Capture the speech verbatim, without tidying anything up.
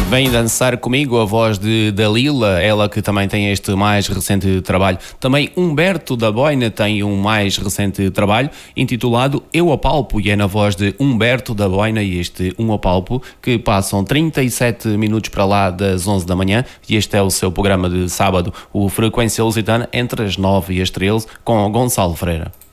Vem dançar comigo a voz de Dalila, ela que também tem este mais recente trabalho. Também Humberto da Boina tem um mais recente trabalho intitulado Eu Apalpo, e é na voz de Humberto da Boina e este Um Apalpo, que passam trinta e sete minutos para lá das onze da manhã, e este é o seu programa de sábado, o Frequência Lusitana, entre as nove e as treze, com Gonçalo Freira.